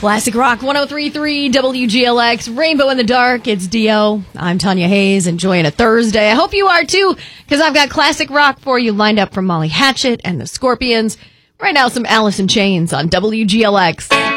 Classic Rock 103.3 WGLX, Rainbow in the Dark. It's Dio. I'm Tanya Hayes, enjoying a Thursday. I hope you are too, because I've got classic rock for you lined up from Molly Hatchet and the Scorpions. Right now, some Alice in Chains on WGLX.